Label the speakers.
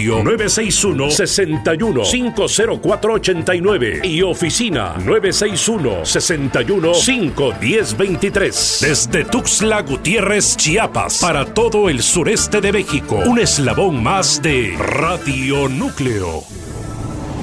Speaker 1: Radio 961-61-50489 y oficina 961-61-51023. Desde Tuxtla Gutiérrez, Chiapas, para todo el sureste de México, un eslabón más de Radio Núcleo.